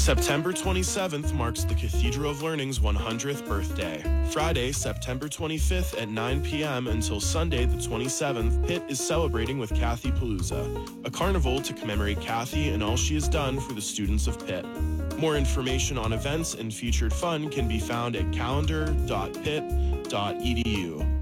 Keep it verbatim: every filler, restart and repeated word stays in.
September twenty-seventh marks the Cathedral of Learning's one hundredth birthday. Friday, September twenty-fifth at nine p.m. until Sunday the twenty-seventh, Pitt is celebrating with Kathy Palooza, a carnival to commemorate Kathy and all she has done for the students of Pitt. More information on events and featured fun can be found at calendar dot pitt dot e d u.